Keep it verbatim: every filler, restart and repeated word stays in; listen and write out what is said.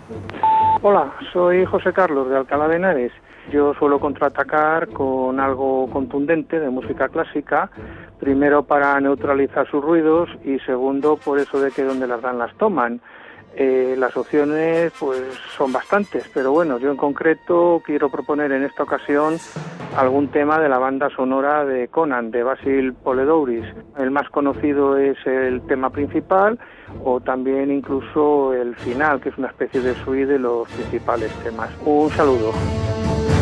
Hola, soy José Carlos de Alcalá de Henares. Yo suelo contraatacar con algo contundente de música clásica, primero para neutralizar sus ruidos y segundo por eso de que donde las dan las toman. Eh, las opciones pues son bastantes, pero bueno, yo en concreto quiero proponer en esta ocasión algún tema de la banda sonora de Conan, de Basil Poledouris. El más conocido es el tema principal o también incluso el final, que es una especie de suite de los principales temas. Un saludo.